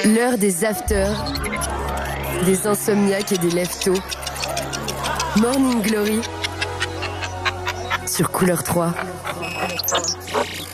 L'heure des afters, des insomniaques et des lève-tôt. Morning Glory sur Couleur 3.